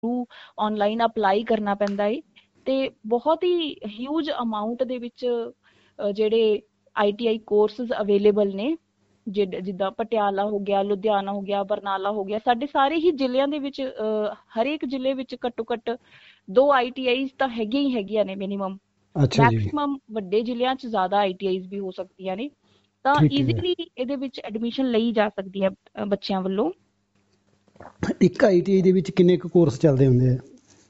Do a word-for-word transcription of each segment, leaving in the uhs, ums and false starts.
Through online apply ਕਰਨਾ ਪੈਂਦਾ ਹੈ ਤੇ ਬਹੁਤ ਹੀ ਹਿਊਜ ਅਮਾਊਂਟ ਦੇ ਵਿੱਚ ਅਹ, ਜਿਹੜੇ I T I courses available ਨੇ। ਜਿੱਦ ਜਿੱਦਾਂ ਪਟਿਆਲਾ ਹੋ ਗਿਆ, ਲੁਧਿਆਣਾ ਹੋ ਗਿਆ, ਬਰਨਾਲਾ ਹੋ ਗਿਆ, ਸਾਡੇ ਸਾਰੇ ਹੀ ਜ਼ਿਲ੍ਹਿਆਂ ਦੇ ਵਿੱਚ ਅਹ, ਹਰੇਕ ਜ਼ਿਲ੍ਹੇ ਵਿੱਚ ਘੱਟੋ ਘੱਟ ਦੋ ਆਈ ਟੀ ਆਈਜ਼ ਤਾਂ ਹੈਗੀਆਂ ਹੀ ਹੈਗੀਆਂ ਨੇ ਮਿਨੀਮਮ। ਅੱਛਾ ਜੀ। ਮੈਕਸਿਮਮ ਵੱਡੇ ਜ਼ਿਲ੍ਹਿਆਂ 'ਚ ਜ਼ਿਆਦਾ ਆਈ ਟੀ ਆਈਜ਼ ਵੀ ਹੋ ਸਕਦੀਆਂ ਨੇ, ਤਾਂ ਠੀਕ ਹੈ। ਈਜ਼ੀਲੀ ਇਹਦੇ ਵਿੱਚ ਐਡਮਿਸ਼ਨ ਲਈ ਜਾ ਸਕਦੀ ਹੈ ਅ, ਬੱਚਿਆਂ ਵੱਲੋਂ। ਇੱਕ ਆਈ ਟੀ ਆਈ ਦੇ ਵਿੱਚ ਕਿੰਨੇ ਕੁ ਕੋਰਸ ਚੱਲਦੇ ਹੁੰਦੇ ਆ?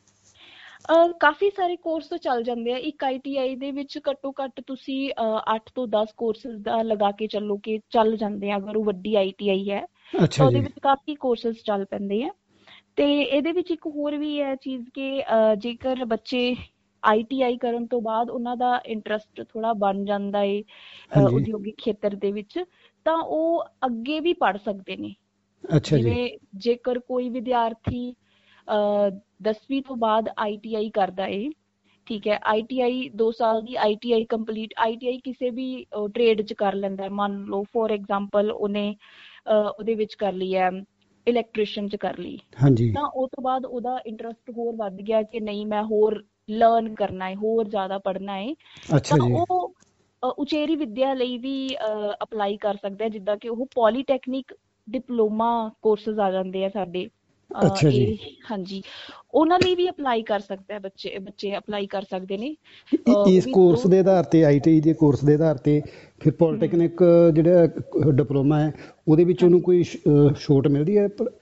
ਅਹ ਕਾਫੀ ਸਾਰੇ ਕੋਰਸ ਤਾਂ ਚੱਲ ਜਾਂਦੇ ਆ ਇੱਕ ਆਈ ਟੀ ਆਈ ਦੇ ਵਿੱਚ। ਘੱਟੋ ਘੱਟ ਤੁਸੀਂ ਅਹ, ਅੱਠ ਤੋਂ ਦਸ ਕੋਰਸਿਸ ਦਾ ਲਗਾ ਕੇ ਚੱਲੋ ਕਿ ਚੱਲ ਜਾਂਦੇ ਆ। ਅਗਰ ਉਹ ਵੱਡੀ ਆਈ ਟੀ ਆਈ ਹੈ ਅੱਛਾ ਤਾਂ ਉਹਦੇ ਜੀ। ਵਿੱਚ ਕਾਫੀ ਕੋਰਸਿਸ ਚੱਲ ਪੈਂਦੇ ਆ। ਤੇ ਇਹਦੇ ਵਿੱਚ ਇੱਕ ਹੋਰ ਵੀ ਹੈ ਚੀਜ਼ ਕਿ ਅਹ, ਜੇਕਰ ਬੱਚੇ ਆਈ ਟੀ ਆਈ ਕਰਨ ਤੋਂ ਬਾਅਦ ਉਹਨਾਂ ਦਾ ਇੰਟਰਸਟ ਥੋੜਾ ਬਣ ਜਾਂਦਾ ਏ ਅਹ, ਹਾਂਜੀ। ਉਦਯੋਗਿਕ ਖੇਤਰ ਦੇ ਵਿੱਚ, ਤਾਂ ਉਹ ਅੱਗੇ ਵੀ ਪੜ੍ਹ ਸਕਦੇ ਨੇ। ਅੱਛਾ ਜੀ। ਜਿਵੇਂ ਜੇਕਰ ਕੋਈ ਵਿਦਿਆਰਥੀ ਅਹ, ਦਸਵੀਂ ਤੋਂ ਬਾਅਦ ਆਈ ਟੀ ਆਈ ਕਰਦਾ ਏ, ਠੀਕ ਹੈ, ਆਈ ਟੀ ਆਈ ਦੋ ਸਾਲ ਦੀ I T I complete, I T I ਕਿਸੇ ਵੀ ਟ੍ਰੇਡ 'ਚ ਕਰ ਲੈਂਦਾ ਹੈ। ਮੰਨ ਲਓ ਫੋਰ ਐਗਜ਼ਾਮਪਲ ਉਹਨੇ ਅਹ, ਉਹਦੇ ਵਿੱਚ ਕਰ ਲਈ ਹੈ, ਇਲੈਕਟ੍ਰੀਸ਼ੀਅਨ 'ਚ ਕਰ ਲਈ, ਹਾਂਜੀ। ਤਾਂ ਉਹ ਤੋਂ ਬਾਅਦ ਉਹਦਾ ਇੰਟਰਸਟ ਹੋਰ ਵੱਧ ਗਿਆ ਕਿ ਨਹੀਂ ਮੈਂ ਹੋਰ ਲਰਨ ਕਰਨਾ ਹੈ, ਹੋਰ ਜ਼ਿਆਦਾ ਪੜ੍ਹਨਾ ਹੈ, ਅੱਛਾ ਤਾਂ ਜੀ। ਉਹ ਅ, ਉਚੇਰੀ ਵਿੱਦਿਆ ਲਈ ਵੀ ਅਪਲਾਈ ਕਰ ਸਕਦਾ ਹੈ। ਜਿੱਦਾਂ ਕਿ ਉਹ ਪੋਲੀਟੈਕਨਿਕ ਡਿਪਲੋਮਾ ਕੋਰਸਿਸ ਆ ਜਾਂਦੇ ਆ ਸਾਡੇ ਅ, ਅੱਛਾ ਜੀ। ਇਹ ਹਾਂਜੀ, ਉਹਨਾਂ ਲਈ ਵੀ ਅਪਲਾਈ ਕਰ ਸਕਦਾ ਹੈ। ਬੱਚੇ ਬੱਚੇ ਅਪਲਾਈ ਕਰ ਸਕਦੇ ਨੇ। ਅ, ਇ- ਉਹ ਇਸ ਵੀ ਕੋਰਸ ਦੋ ਦੇ ਆਧਾਰ ਤੇ, ਆਈ ਟੀ ਆਈ ਦੇ ਕੋਰਸ ਦੇ ਆਧਾਰ ਤੇ ਫਿਰ ਹਮ, ਪੋਲੀਟੈਕਨਿਕ ਜਿਹੜਾ ਡਿਪਲੋਮਾ ਹੈ ਉਹਦੇ ਵਿੱਚ ਉਹਨੂੰ ਹਾਂਜੀ, ਕੋਈ ਸ਼- ਅਹ ਛੋਟ ਮਿਲਦੀ ਹੈ ਪ-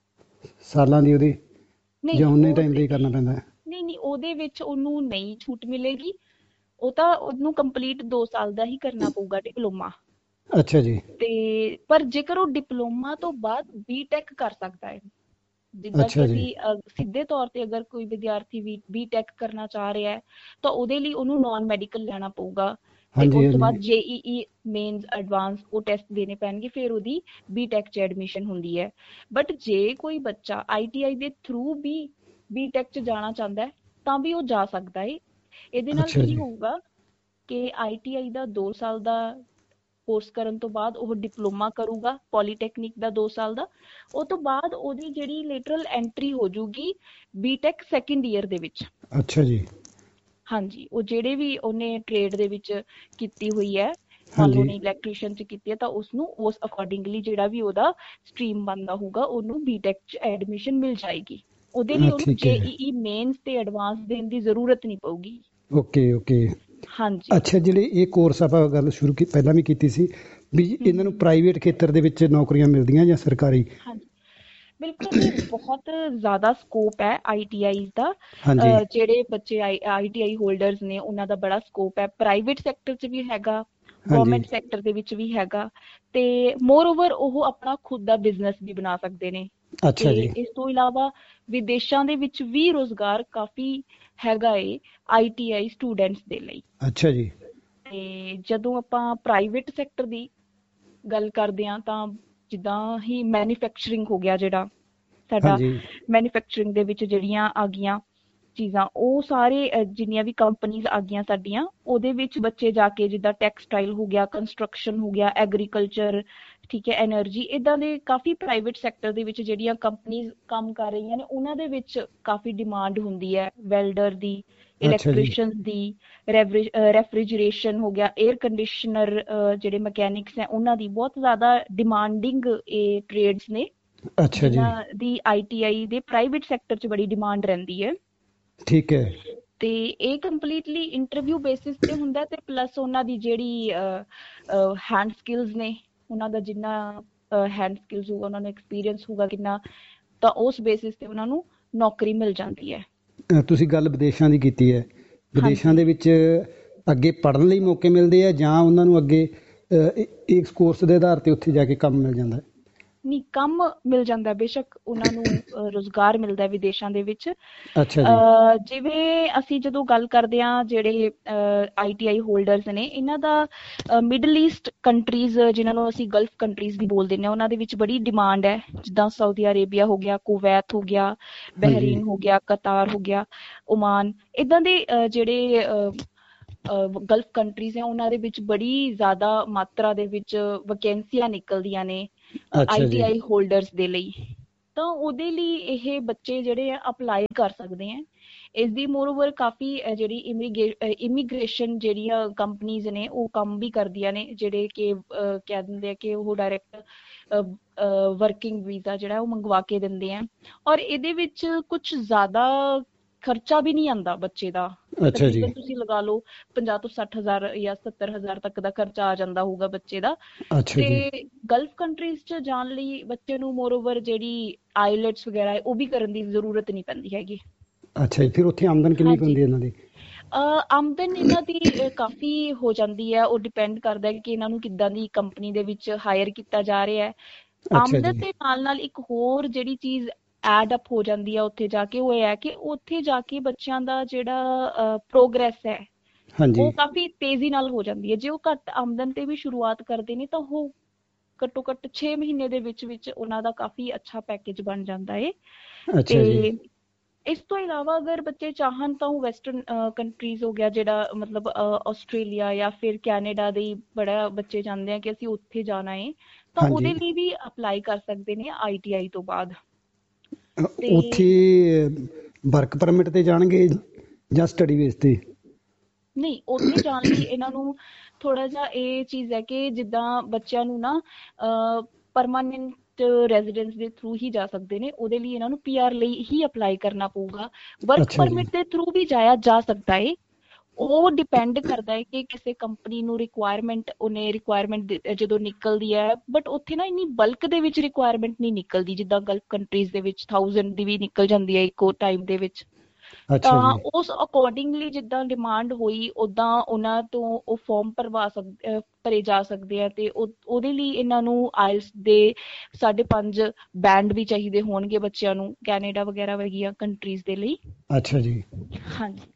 ਸਾਲਾਂ ਦੀ ਉਹਦੀ, ਨਹੀਂ ਜਾਂ ਉਨੇ ਉਹ ਟਾਈਮ ਤੇ ਲਈ ਕਰਨਾ ਪੈਂਦਾ ਹੈ? ਨਹੀਂ ਨਹੀਂ ਉਹਦੇ ਵਿੱਚ ਉਹਨੂੰ ਨਹੀਂ ਛੂਟ ਮਿਲੇਗੀ। ਉਹ ਤਾਂ ਉਹਨੂੰ ਕੰਪਲੀਟ ਦੋ ਸਾਲ ਦਾ ਹੀ ਕਰਨਾ ਪਊਗਾ ਡਿਪਲੋਮਾ। ਅੱਛਾ ਜੀ। ਤੇ ਪਰ ਜੇਕਰ ਉਹ ਡਿਪਲੋਮਾ ਤੋਂ ਬਾਅਦ ਬੀਟੈਕ ਕਰ ਸਕਦਾ ਹੈ, ਜਿੱਦਾਂ ਕਿ ਅੱਛਾ ਜੀ। ਅਸੀਂ ਅ, ਸਿੱਧੇ ਤੌਰ ਤੇ ਅਗਰ ਕੋਈ ਵਿਦਿਆਰਥੀ ਵੀ ਬੀਟੈਕ ਕਰਨਾ ਚਾਹ ਰਿਹਾ ਹੈ ਤਾਂ ਉਹਦੇ ਲਈ ਉਹਨੂੰ ਨਾਨ ਮੈਡੀਕਲ ਲੈਣਾ ਪਊਗਾ। ਤੇ ਹਾਂਜੀ ਉਸ ਤੋਂ ਹਾਂਜੀ। ਬਾਅਦ ਜੇਈਈ ਮੇਨਸ ਐਡਵਾਂਸ ਉਹ ਟੈਸਟ ਦੇਣੇ ਪੈਣਗੇ, ਫਿਰ ਉਹਦੀ ਬੀਟੈਕ 'ਚ ਐਡਮਿਸ਼ਨ ਹੁੰਦੀ ਹੈ। ਬਟ ਜੇ ਕੋਈ ਬੱਚਾ ਆਈਟੀਆਈ ਦੇ ਥਰੂ ਵੀ ਬੀਟੈਕ 'ਚ ਜਾਣਾ ਚਾਹੁੰਦਾ ਹੈ ਤਾਂ ਵੀ ਉਹ ਜਾ ਸਕਦਾ ਹੈ। ਇਹਦੇ ਨਾਲ ਅੱਛਾ ਕੀ ਜੀ। ਹੋਊਗਾ ਕਿ ਆਈਟੀਆਈ ਦਾ ਦੋ ਸਾਲ ਦਾ ਕੋਰਸ ਕਰਨ ਤੋਂ ਬਾਅਦ ਉਹ ਡਿਪਲੋਮਾ ਕਰੂਗਾ ਪੋਲੀਟੈਕਨਿਕ ਦਾ ਦੋ ਸਾਲ ਦਾ। ਉਹ ਤੋਂ ਬਾਅਦ ਉਹਦੀ ਜਿਹੜੀ ਲੇਟਰਲ ਐਂਟਰੀ ਹੋ ਜੂਗੀ ਬੀਟੈਕ ਸੈਕਿੰਡ ਈਅਰ ਦੇ ਵਿੱਚ। ਅੱਛਾ ਜੀ। ਹਾਂਜੀ, ਉਹ ਜਿਹੜੇ ਵੀ ਉਹਨੇ ਟ੍ਰੇਡ ਦੇ ਵਿੱਚ ਕੀਤੀ ਹੋਈ ਹੈ, ਮੰਨ ਲਓ ਹਾਂਜੀ। ਉਹਨੇ ਇਲੈਕਟ੍ਰੀਸ਼ੀਅਨ 'ਚ ਕੀਤੀ ਹੈ, ਤਾਂ ਉਸਨੂੰ ਉਸ ਅਕੋਰਡਿੰਗਲੀ ਜਿਹੜਾ ਵੀ ਉਹਦਾ ਸਟਰੀਮ ਬਣਦਾ ਹੋਊਗਾ ਉਹਨੂੰ ਬੀਟੈਕ 'ਚ ਐਡਮਿਸ਼ਨ ਮਿਲ ਜਾਏਗੀ। ਉਹਦੇ ਲਈ ਹਾਂ ਉਹਨੂੰ ਠੀਕ ਹੈ। ਜੇਈਈ ਮੇਨਸ ਤੇ ਐਡਵਾਂਸ ਦੇਣ ਦੀ ਜ਼ਰੂਰਤ ਨਹੀਂ ਪਊਗੀ। Okay okay. ਹਾਂਜੀ। ਅੱਛਾ, ਜਿਹੜੇ ਇਹ ਕੋਰਸ ਆਪਾਂ ਗੱਲ ਸ਼ੁਰੂ ਕੀ ਪਹਿਲਾਂ ਵੀ ਕੀਤੀ ਸੀ ਵੀ ਹਮ ਇਹਨਾਂ ਨੂੰ ਹਮ ਪ੍ਰਾਈਵੇਟ ਖੇਤਰ ਦੇ ਵਿੱਚ ਨੌਕਰੀਆਂ ਮਿਲਦੀਆਂ ਜਾਂ ਸਰਕਾਰੀ? ਹਾਂਜੀ, ਬਿਲਕੁਲ ਜੀ, ਬਹੁਤ ਜ਼ਿਆਦਾ ਸਕੋਪ ਹੈ ਆਈਟੀਆਈ ਦਾ। ਹਾਂਜੀ। ਅਹ ਜਿਹੜੇ ਬੱਚੇ ਆਈ ਆਈਟੀਆਈ ਹੋਲਡਰਸ ਨੇ ਉਹਨਾਂ ਦਾ ਬੜਾ ਸਕੋਪ ਹੈ। ਪ੍ਰਾਈਵੇਟ ਸੈਕਟਰ 'ਚ ਵੀ ਹੈਗਾ, ਹਾਂਜੀ। ਗਵਰਨਮੈਂਟ ਸੈਕਟਰ ਦੇ ਵਿੱਚ ਵੀ ਹੈਗਾ, ਤੇ ਮੋਰ ਓਵਰ ਉਹ ਆਪਣਾ ਖੁਦ ਦਾ ਬਿਜ਼ਨਸ ਵੀ ਬਣਾ ਸਕਦੇ ਨੇ। ਤੇ ਅੱਛਾ ਜੀ। ਇਸ ਤੋਂ ਇਲਾਵਾ ਵਿਦੇਸ਼ਾਂ ਦੇ ਵਿੱਚ ਵੀ ਰੁਜ਼ਗਾਰ ਕਾਫੀ ਹੈਗਾ ਏ ਆਈਟੀਆਈ ਸਟੂਡੈਂਟਸ ਦੇ ਲਈ। ਅੱਛਾ ਜੀ। ਤੇ ਜਦੋਂ ਆਪਾਂ ਪ੍ਰਾਈਵੇਟ ਸੈਕਟਰ ਦੀ ਗੱਲ ਕਰਦੇ ਹਾਂ ਤਾਂ ਜਿੱਦਾਂ ਹੀ ਮੈਨੂਫੈਕਚਰਿੰਗ ਹੋ ਗਿਆ, ਜਿਹੜਾ ਸਾਡਾ ਹਾਂਜੀ। ਮੈਨੂਫੈਕਚਰਿੰਗ ਦੇ ਵਿੱਚ ਜਿਹੜੀਆਂ ਆ ਗਈਆਂ ਚੀਜ਼ਾਂ, ਉਹ ਸਾਰੇ ਅਹ, ਜਿੰਨੀਆਂ ਵੀ ਕੰਪਨੀਜ਼ ਆ ਗਈਆਂ ਸਾਡੀਆਂ, ਉਹਦੇ ਵਿੱਚ ਬੱਚੇ ਜਾ ਕੇ ਜਿੱਦਾਂ ਟੈਕਸਟਾਈਲ ਹੋ ਗਿਆ, ਕੰਸਟਰਕਸ਼ਨ ਹੋ ਗਿਆ, ਐਗਰੀਕਲਚਰ, ਠੀਕ ਹੈ, ਐਨਰਜੀ, ਇੱਦਾਂ ਦੇ ਕਾਫੀ ਪ੍ਰਾਈਵੇਟ ਸੈਕਟਰ ਦੇ ਵਿੱਚ ਜਿਹੜੀਆਂ ਕੰਪਨੀਜ਼ ਕੰਮ ਕਰ ਰਹੀਆਂ ਨੇ ਉਹਨਾਂ ਦੇ ਵਿੱਚ ਕਾਫੀ ਡਿਮਾਂਡ ਹੁੰਦੀ ਹੈ ਵੈਲਡਰ ਦੀ, ਅੱਛਾ ਜੀ। ਇਲੈਕਟ੍ਰੀਸ਼ੀਅਨ ਦੀ, ਰੈਫ੍ਰਿਜਰੇਸ਼ਨ ਹੋ ਗਿਆ, 에ਅਰ ਕੰਡੀਸ਼ਨਰ, ਜਿਹੜੇ ਮਕੈਨਿਕਸ ਹੈ ਉਹਨਾਂ ਦੀ ਬਹੁਤ ਜ਼ਿਆਦਾ ਡਿਮਾਂਡਿੰਗ ਇਹ ਟ੍ਰੇਡਸ ਨੇ, ਅੱਛਾ ਜੀ। ਜਿਨ੍ਹਾਂ ਦੀ ਆਈਟੀਆਈ ਦੇ ਪ੍ਰਾਈਵੇਟ ਸੈਕਟਰ 'ਚ ਬੜੀ ਡਿਮਾਂਡ ਰਹਿੰਦੀ ਹੈ। ਠੀਕ ਹੈ। ਤੇ ਇਹ ਕੰਪਲੀਟਲੀ ਇੰਟਰਵਿਊ ਬੇਸਿਸ ਤੇ ਹੁੰਦਾ, ਤੇ ਪਲੱਸ ਉਹਨਾਂ ਦੀ ਜਿਹੜੀ ਹੈਂਡ ਸਕਿੱਲਸ ਨੇ, ਉਹਨਾਂ ਦਾ ਜਿੰਨਾ ਹੈਂਡ ਸਕਿੱਲਸ ਹੋਊਗਾ, ਉਹਨਾਂ ਨੂੰ ਐਕਸਪੀਰੀਅੰਸ ਹੋਊਗਾ ਕਿੰਨਾ, ਤਾਂ ਉਸ ਬੇਸਿਸ ਤੇ ਉਹਨਾਂ ਨੂੰ ਨੌਕਰੀ ਮਿਲ ਜਾਂਦੀ ਹੈ। ਅ, ਤੁਸੀਂ ਗੱਲ ਵਿਦੇਸ਼ਾਂ ਦੀ ਕੀਤੀ ਹੈ, ਵਿਦੇਸ਼ਾਂ ਹਾਂਜੀ, ਦੇ ਵਿੱਚ ਅੱਗੇ ਪੜ੍ਹਨ ਲਈ ਮੌਕੇ ਮਿਲਦੇ ਆ ਜਾਂ ਉਹਨਾਂ ਨੂੰ ਅੱਗੇ ਅ, ਇ- ਇਸ ਕੋਰਸ ਦੇ ਆਧਾਰ ਤੇ ਉੱਥੇ ਜਾ ਕੇ ਕੰਮ ਮਿਲ ਜਾਂਦਾ ਹੈ? ਨਹੀਂ, ਕੰਮ ਮਿਲ ਜਾਂਦਾ, ਬੇਸ਼ੱਕ ਉਹਨਾਂ ਨੂੰ ਅਹ, ਰੁਜ਼ਗਾਰ ਮਿਲਦਾ ਵਿਦੇਸ਼ਾਂ ਦੇ ਵਿੱਚ। ਅੱਛਾ ਜੀ। ਅਹ, ਜਿਵੇਂ ਅਸੀਂ ਜਦੋਂ ਗੱਲ ਕਰਦੇ ਹਾਂ ਜਿਹੜੇ ਆਈਟੀਆਈ ਹੋਲਡਰਸ ਨੇ, ਇਹਨਾਂ ਦਾ ਮਿਡਲ ਈਸਟ ਕੰਟਰੀਜ਼, ਜਿਨ੍ਹਾਂ ਨੂੰ ਅਸੀਂ ਗਲਫ ਕੰਟਰੀਜ਼ ਵੀ ਬੋਲ ਦਿੰਦੇ ਹਾਂ, ਉਹਨਾਂ ਦੇ ਵਿੱਚ ਬੜੀ ਡਿਮਾਂਡ ਹੈ। ਜਿੱਦਾਂ ਸਾਊਦੀ ਅਰੇਬੀਆ ਹੋ ਗਿਆ, ਕੁਵੈਤ ਹੋ ਗਿਆ, ਹਾਂਜੀ। ਬਹਿਰੀਨ ਹੋ ਗਿਆ, ਕਤਾਰ ਹੋ ਗਿਆ, ਓਮਾਨ, ਇੱਦਾਂ ਦੇ ਅਹ, ਜਿਹੜੇ ਗਲਫ ਕੰਟਰੀਜ਼ ਹੈ ਉਹਨਾਂ ਦੇ ਵਿੱਚ ਬੜੀ ਜ਼ਿਆਦਾ ਮਾਤਰਾ ਦੇ ਵਿੱਚ ਵੈਕੈਂਸੀਆਂ ਨਿਕਲਦੀਆਂ ਨੇ ਅੱਛਾ ਜੀ। ਆਈਟੀਆਈ ਹੋਲਡਰਸ ਦੇ ਲਈ। ਤਾਂ ਉਹਦੇ ਲਈ ਇਹ ਬੱਚੇ ਜਿਹੜੇ ਆ ਅਪਲਾਈ ਕਰ ਸਕਦੇ ਆ। ਇਸ ਦੀ ਮੋਰਓਵਰ ਕਾਫੀ ਅਹ, ਜਿਹੜੀ ਇਮੀਗ੍ਰੇਸ਼ਨ ਜਿਹੜੀਆਂ ਕੰਪਨੀਜ਼ ਨੇ ਉਹ ਕੰਮ ਵੀ ਕਰਦੀਆਂ ਨੇ, ਜਿਹੜੇ ਕਿ ਅਹ, ਕਹਿ ਦਿੰਦੇ ਆ ਕਿ ਉਹ ਡਾਇਰੈਕਟ ਵਰਕਿੰਗ ਵੀਜ਼ਾ ਜਿਹੜਾ ਉਹ ਮੰਗਵਾ ਕੇ ਦਿੰਦੇ ਆ। ਔਰ ਇਹਦੇ ਵਿੱਚ ਕੁਝ ਜ਼ਿਆਦਾ ਖਰਚਾ ਵੀ ਨਹੀਂ ਆਉਂਦਾ ਬੱਚੇ ਦਾ। ਅੱਛਾ ਜੀ। ਤਕਰੀਬਨ ਤੁਸੀਂ ਲਗਾ ਲਓ ਪੰਜਾਹ ਤੋਂ ਸੱਠ ਹਜ਼ਾਰ ਜਾਂ ਸੱਤਰ ਹਜ਼ਾਰ ਤੱਕ ਦਾ ਖਰਚਾ ਆ ਜਾਂਦਾ ਹੋਊਗਾ ਬੱਚੇ ਦਾ। ਅੱਛਾ ਜੀ। ਤੇ ਗਲਫ ਕੰਟਰੀਜ਼ 'ਚ ਜਾਣ ਲਈ ਬੱਚੇ ਨੂੰ ਮੋਰਓਵਰ ਜਿਹੜੀ ਆਈਲੈਟਸ ਵਗੈਰਾ ਹੈ ਉਹ ਵੀ ਕਰਨ ਦੀ ਜ਼ਰੂਰਤ ਨਹੀਂ ਪੈਂਦੀ ਹੈਗੀ। ਅੱਛਾ ਜੀ, ਫਿਰ ਉੱਥੇ ਆਮਦਨ ਕਿੰਨੀ ਕੁ ਹਾਂਜੀ। ਹੁੰਦੀ ਹੈ ਇਹਨਾਂ ਦੀ? ਅਹ ਆਮਦਨ ਇਹਨਾਂ ਦੀ ਅਹ ਕਾਫੀ ਹੋ ਜਾਂਦੀ ਹੈ। ਉਹ ਡਿਪੈਂਡ ਕਰਦਾ ਹੈ ਕਿ ਇਹਨਾਂ ਨੂੰ ਕਿੱਦਾਂ ਦੀ ਕੰਪਨੀ ਦੇ ਵਿੱਚ ਹਾਇਰ ਕੀਤਾ ਜਾ ਰਿਹਾ ਹੈ। ਅੱਛਾ ਆਮਦਨ ਜੀ। ਦੇ ਨਾਲ ਨਾਲ ਇੱਕ ਹੋਰ ਜਿਹੜੀ ਚੀਜ਼ ਐਡ ਅਪ ਹੋ ਜਾਂਦੀ ਹੈ ਉੱਥੇ ਜਾ ਕੇ, ਉਹ ਇਹ ਹੈ ਕਿ ਉੱਥੇ ਜਾ ਕੇ ਬੱਚਿਆਂ ਦਾ ਜਿਹੜਾ ਪ੍ਰੋਗਰੈਸ ਹੈ ਹਾਂਜੀ। ਉਹ ਕਾਫੀ ਤੇਜ਼ੀ ਨਾਲ ਹੋ ਜਾਂਦੀ ਹੈ। ਜੇ ਉਹ ਘੱਟ ਆਮਦਨ ਤੇ ਵੀ ਸ਼ੁਰੂਆਤ ਕਰਦੇ ਨੇ ਤਾਂ ਉਹ ਘੱਟੋ ਘੱਟ ਛੇ ਮਹੀਨੇ ਦੇ ਵਿੱਚ ਵਿੱਚ ਉਹਨਾਂ ਦਾ ਕਾਫੀ ਅੱਛਾ ਪੈਕੇਜ ਬਣ ਜਾਂਦਾ ਹੈ। ਅੱਛਾ ਜੀ। ਤੇ ਇਸ ਤੋਂ ਇਲਾਵਾ ਅਗਰ ਬੱਚੇ ਚਾਹਣ ਤਾਂ ਉਹ ਵੈਸਟਰਨ ਕੰਟਰੀਜ਼ ਹੋ ਗਿਆ, ਜਿਹੜਾ ਮਤਲਬ ਆਸਟ੍ਰੇਲੀਆ ਜਾਂ ਫਿਰ ਕੈਨੇਡਾ ਦੇ ਬੜਾ ਬੱਚੇ ਚਾਹੁੰਦੇ ਆ ਕਿ ਅਸੀਂ ਉੱਥੇ ਜਾਣਾ ਹੈ, ਤਾਂ ਉਹਦੇ ਹਾਂਜੀ। ਲਈ ਵੀ ਅਪਲਾਈ ਕਰ ਸਕਦੇ ਨੇ ਆਈ ਟੀ ਆਈ ਤੋਂ ਬਾਅਦ। ਤੇ ਉੱਥੇ ਵਰਕ ਪਰਮਿਟ ਤੇ ਜਾਣਗੇ ਜਾਂ ਸਟੱਡੀ ਬੇਸ ਤੇ? ਨਹੀਂ, ਉੱਥੇ ਜਾਣ ਲਈ ਇਹਨਾਂ ਨੂੰ ਥੋੜਾ ਜਿਹਾ ਇਹ ਚੀਜ਼ ਹੈ ਕਿ ਜਿੱਦਾਂ ਬੱਚਿਆਂ ਨੂੰ ਨਾ ਪਰਮਾਨੈਂਟ ਰੈਜ਼ੀਡੈਂਸ ਦੇ ਥਰੂ ਹੀ ਜਾ ਸਕਦੇ ਨੇ। ਉਹਦੇ ਲਈ ਇਹਨਾਂ ਨੂੰ ਪੀ ਆਰ ਲਈ ਹੀ ਅਪਲਾਈ ਕਰਨਾ ਪਊਗਾ। ਵਰਕ ਅੱਛਾ ਜੀ। ਪਰਮਿਟ ਦੇ ਥਰੂ ਵੀ ਜਾਇਆ ਜਾ ਸਕਦਾ ਹੈ। ਉਹ ਡਿਪੈਂਡ ਕਰਦਾ ਹੈ ਕਿ ਕਿਸੇ ਕੰਪਨੀ ਨੂੰ ਰਿਕੁਆਇਰਮੈਂਟ ਉਹਨੇ ਰਿਕੁਆਇਰਮੈਂਟ ਜਦੋਂ ਨਿਕਲਦੀ ਹੈ, ਬਟ ਉੱਥੇ ਨਾ ਇੰਨੀ ਬਲਕ ਦੇ ਵਿੱਚ ਰਿਕੁਆਇਰਮੈਂਟ ਨਹੀਂ ਨਿਕਲਦੀ ਜਿੱਦਾਂ ਗਲਫ ਕੰਟਰੀਜ਼ ਦੇ ਵਿੱਚ ਥਾਊਜ਼ੈਂਡ ਦੀ ਵੀ ਨਿਕਲ ਜਾਂਦੀ ਹੈ ਇੱਕੋ ਟਾਈਮ ਦੇ ਵਿੱਚ। ਅੱਛਾ ਤਾਂ ਜੀ। ਉਸ ਅਕੋਰਡਿੰਗਲੀ ਜਿੱਦਾਂ ਡਿਮਾਂਡ ਹੋਈ ਉੱਦਾਂ ਉਹਨਾਂ ਤੋਂ ਉਹ ਫਾਰਮ ਭਰਵਾ ਸਕਦੇ ਭਰੇ ਜਾ ਸਕਦੇ ਆ। ਤੇ ਉਹ ਉਹਦੇ ਲਈ ਇਹਨਾਂ ਨੂੰ ਆਇਲਸ ਦੇ ਸਾਢੇ ਪੰਜ ਬੈਂਡ ਵੀ ਚਾਹੀਦੇ ਹੋਣਗੇ ਬੱਚਿਆਂ ਨੂੰ, ਕੈਨੇਡਾ ਵਗੈਰਾ ਵਰਗੀਆਂ ਕੰਟਰੀਜ਼ ਦੇ ਲਈ। ਅੱਛਾ ਜੀ। ਹਾਂਜੀ।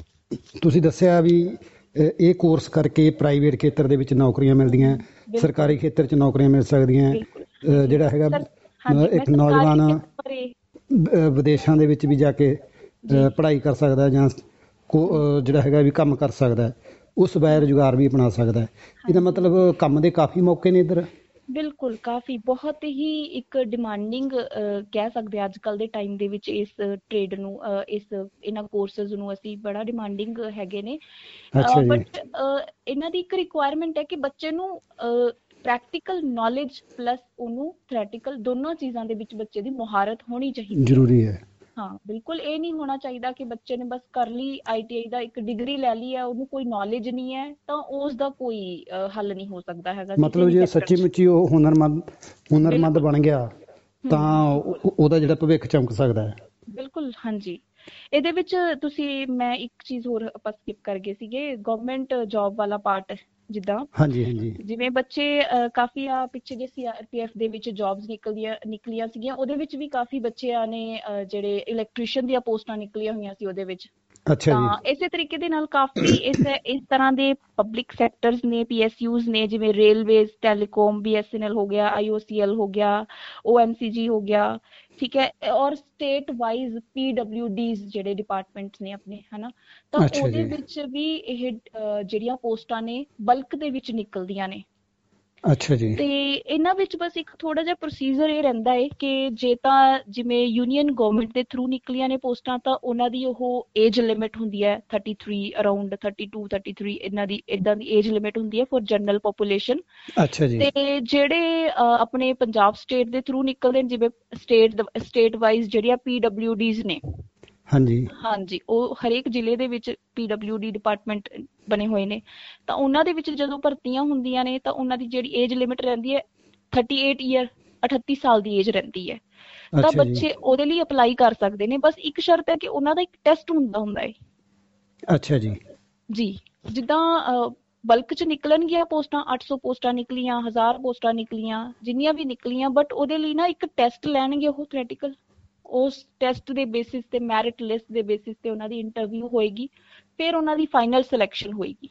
ਤੁਸੀਂ ਦੱਸਿਆ ਵੀ ਅ, ਇਹ ਕੋਰਸ ਕਰਕੇ ਪ੍ਰਾਈਵੇਟ ਖੇਤਰ ਦੇ ਵਿੱਚ ਨੌਕਰੀਆਂ ਮਿਲਦੀਆਂ, ਬਿਲਕੁਲ ਸਰਕਾਰੀ ਖੇਤਰ 'ਚ ਨੌਕਰੀਆਂ ਮਿਲ ਸਕਦੀਆਂ। ਬਿਲਕੁਲ ਅ, ਜਿਹੜਾ ਹੈਗਾ ਸਰ। ਅ, ਹਾਂਜੀ, ਮੈਂ ਇੱਕ ਸਰਕਾਰੀ ਨੌਜਵਾਨ ਖੇਤਰ ਬਾਰੇ ਅ, ਵਿਦੇਸ਼ਾਂ ਦੇ ਵਿੱਚ ਵੀ ਜਾ ਕੇ ਜੀ ਅ, ਪੜ੍ਹਾਈ ਕਰ ਸਕਦਾ ਜਾਂ ਕੋ ਅ, ਜਿਹੜਾ ਹੈਗਾ ਵੀ ਕੰਮ ਕਰ ਸਕਦਾ ਹੈ, ਉਹ ਸਵੈ ਰੁਜ਼ਗਾਰ ਵੀ ਅਪਣਾ ਸਕਦਾ ਹੈ। ਇਹਦਾ ਹਾਂਜੀ ਮਤਲਬ ਕੰਮ ਦੇ ਕਾਫੀ ਮੌਕੇ ਨੇ ਇੱਧਰ। ਬਿਲਕੁਲ ਕਾਫੀ ਬਹੁਤ ਹੀ ਇੱਕ ਡਿਮਾਂਡਿੰਗ ਕਹਿ ਸਕਦੇ ਹਾਂ ਅੱਜ ਕੱਲ੍ਹ ਦੇ ਟਾਈਮ ਦੇ ਵਿੱਚ ਇਸ ਟ੍ਰੇਡ ਨੂੰ, ਅਹ, ਇਸ ਇਹਨਾਂ ਕੋਰਸਿਸ ਨੂੰ ਅਸੀਂ ਬੜਾ ਡਿਮਾਂਡਿੰਗ ਹੈਗੇ ਨੇ। ਅੱਛਾ ਜੀ। ਬਟ ਇਹਨਾਂ ਦੀ ਇੱਕ ਰਿਕੁਆਇਰਮੈਂਟ ਹੈ ਕਿ ਬੱਚੇ ਨੂੰ ਪ੍ਰੈਕਟੀਕਲ ਨੌਲੇਜ ਪਲੱਸ ਉਹਨੂੰ ਥਿਓਰੈਟੀਕਲ ਦੋਨੋਂ ਚੀਜ਼ਾਂ ਦੇ ਵਿੱਚ ਬੱਚੇ ਦੀ ਮੁਹਾਰਤ ਹੋਣੀ ਚਾਹੀਦੀ ਹੈ। ਜ਼ਰੂਰੀ ਹੈ। ਹਾਂ ਬਿਲਕੁਲ, ਇਹ ਨਹੀਂ ਹੋਣਾ ਚਾਹੀਦਾ ਕਿ ਬੱਚੇ ਨੇ ਬਸ ਕਰ ਲਈ ਆਈ ਟੀ ਆਈ ਦਾ ਇੱਕ ਡਿਗਰੀ ਲੈ ਲਈ ਹੈ, ਉਹਨੂੰ ਕੋਈ ਨੌਲੇਜ ਨਹੀਂ ਹੈ, ਤਾਂ ਉਸ ਦਾ ਕੋਈ ਅਹ, ਹੱਲ ਨਹੀਂ ਹੋ ਸਕਦਾ ਹੈਗਾ ਕਿਸੇ ਮਤਲਬ ਵੀ ਜੇ ਸੈਕਟਰ ਸੱਚੀ 'ਚ। ਮੁੱਚੀ ਉਹ ਹੁਨਰਮੰਦ ਹੁਨਰਮੰਦ ਬਿਲਕੁਲ। ਬਣ ਗਿਆ ਤਾਂ ਹਮ ਉਹ- ਉਹਦਾ ਜਿਹੜਾ ਭਵਿੱਖ ਚਮਕ ਸਕਦਾ ਹੈ। ਬਿਲਕੁਲ ਹਾਂਜੀ। ਇਹਦੇ ਵਿੱਚ ਤੁਸੀਂ, ਮੈਂ ਇੱਕ ਚੀਜ਼ ਹੋਰ ਆਪਾਂ ਸਕਿਪ ਕਰ ਗਏ ਸੀਗੇ, ਗਵਰਨਮੈਂਟ ਜੌਬ ਵਾਲਾ ਪਾਰਟ। ਜਿੱਦਾਂ ਹਾਂਜੀ ਹਾਂਜੀ। ਜਿਵੇਂ ਬੱਚੇ ਅਹ, ਕਾਫੀ ਆ ਪਿੱਛੇ ਜੇ ਸੀ ਆਰ ਪੀ ਐਫ ਦੇ ਵਿੱਚ ਜੌਬਸ ਨਿਕਲਦੀਆਂ ਨਿਕਲੀਆਂ ਸੀਗੀਆਂ, ਉਹਦੇ ਵਿੱਚ ਵੀ ਕਾਫੀ ਬੱਚਿਆਂ ਨੇ ਅਹ, ਜਿਹੜੇ ਇਲੈਕਟ੍ਰੀਸ਼ੀਅਨ ਦੀਆਂ ਪੋਸਟਾਂ ਨਿਕਲੀਆਂ ਹੋਈਆਂ ਸੀ ਉਹਦੇ ਵਿੱਚ। ਅੱਛਾ ਜੀ। ਤਾਂ ਇਸੇ ਤਰੀਕੇ ਦੇ ਨਾਲ ਕਾਫੀ ਇਸ ਇਸ ਤਰ੍ਹਾਂ ਦੇ ਪਬਲਿਕ ਸੈਕਟਰਸ ਨੇ, ਪੀ ਐਸ ਯੂਜ਼ ਨੇ, ਜਿਵੇਂ railways, telecom, B S N L ਹੋ ਗਿਆ, ਆਈ ਓ ਸੀ ਐਲ ਹੋ ਗਿਆ, ਓ ਐਮ ਸੀ ਜੀ ਹੋ ਗਿਆ, ਠੀਕ ਹੈ, ਔਰ state wise P W D's ਜਿਹੜੇ ਡਿਪਾਰਟਮੈਂਟਸ ਨੇ ਆਪਣੇ, ਹਨਾ, ਤਾਂ ਅੱਛਾ ਉਹਦੇ ਜੀ। ਵਿੱਚ ਵੀ ਇਹ ਅਹ, ਜਿਹੜੀਆਂ ਪੋਸਟਾਂ ਨੇ ਬਲਕ ਦੇ ਵਿੱਚ ਨਿਕਲਦੀਆਂ ਨੇ। ਅੱਛਾ ਜੀ। ਤੇ ਇਹਨਾਂ ਵਿੱਚ ਬਸ ਇੱਕ ਥੋੜਾ ਜਿਹਾ ਪ੍ਰੋਸੀਜਰ ਇਹ ਰਹਿੰਦਾ ਹੈ ਕਿ ਜੇ ਤਾਂ ਜਿਵੇਂ ਯੂਨੀਅਨ ਗਵਰਨਮੈਂਟ ਦੇ ਥਰੂ ਨਿਕਲੀਆਂ ਨੇ ਪੋਸਟਾਂ, ਤਾਂ ਉਹਨਾਂ ਦੀ ਉਹ ਏਜ ਲਿਮਿਟ ਹੁੰਦੀ ਹੈ thirty three, around thirty two thirty three, ਇਹਨਾਂ ਦੀ ਇਦਾਂ ਦੀ ਏਜ ਲਿਮਿਟ ਹੁੰਦੀ ਹੈ ਫॉर ਜਨਰਲ ਪੋਪੂਲੇਸ਼ਨ। ਅੱਛਾ ਜੀ। ਤੇ ਜਿਹੜੇ ਅਹ, ਆਪਣੇ ਪੰਜਾਬ ਸਟੇਟ ਦੇ ਥਰੂ ਨਿਕਲਦੇ ਨੇ, ਜਿਵੇਂ ਸਟੇਟ ਸਟੇਟ ਵਾਈਜ਼ ਜਿਹੜੀਆਂ ਪੀ ਡਬਲਿਊ ਡੀਜ਼ ਨੇ, ਹਾਂਜੀ। ਹਾਂਜੀ, ਉਹ ਹਰੇਕ ਜ਼ਿਲ੍ਹੇ ਦੇ ਵਿੱਚ ਪੀ ਡਬਲਿਊ ਡੀ ਡਿਪਾਰਟਮੈਂਟ ਬਣੇ ਹੋਏ ਨੇ। ਤਾਂ ਉਹਨਾਂ ਦੇ ਵਿੱਚ ਜਦੋਂ ਭਰਤੀਆਂ ਹੁੰਦੀਆਂ ਨੇ ਤਾਂ ਉਹਨਾਂ ਦੀ ਜਿਹੜੀ ਏਜ ਲਿਮਿਟ ਰਹਿੰਦੀ ਹੈ ਥਰਟੀ ਏਟ ਈਅਰ, ਅਠੱਤੀ ਸਾਲ ਦੀ ਏਜ ਰਹਿੰਦੀ ਹੈ। ਤਾਂ ਅੱਛਾ ਜੀ। ਬੱਚੇ ਉਹਦੇ ਲਈ ਅਪਲਾਈ ਕਰ ਸਕਦੇ ਨੇ। ਬਸ ਇੱਕ ਸ਼ਰਤ ਹੈ ਕਿ ਉਹਨਾਂ ਦਾ ਇੱਕ ਟੈਸਟ ਹੁੰਦਾ ਹੁੰਦਾ ਹੈ ਅੱਛਾ ਜੀ। ਜੀ। ਜਿੱਦਾਂ ਬਲਕ 'ਚ ਨਿਕਲਣਗੀਆਂ ਪੋਸਟਾਂ, ਅੱਠ ਸੌ ਪੋਸਟਾਂ ਨਿਕਲੀਆਂ, ਹਜ਼ਾਰ ਪੋਸਟਾਂ ਨਿਕਲੀਆਂ, ਜਿੰਨੀਆਂ ਵੀ ਨਿਕਲੀਆਂ, ਬਟ ਉਹਦੇ ਲਈ ਨਾ ਇੱਕ ਟੈਸਟ ਲੈਣਗੇ ਉਹ ਥਿਓਰੈਟੀਕਲ। ਉਸ ਟੈਸਟ ਦੇ ਬੇਸਿਸ ਤੇ, ਮੈਰਿਟ ਲਿਸਟ ਦੇ ਬੇਸਿਸ ਤੇ ਉਹਨਾਂ ਦੀ ਇੰਟਰਵਿਊ ਹੋਏਗੀ, ਫਿਰ ਉਹਨਾਂ ਦੀ ਫਾਈਨਲ ਸਿਲੈਕਸ਼ਨ ਹੋਏਗੀ।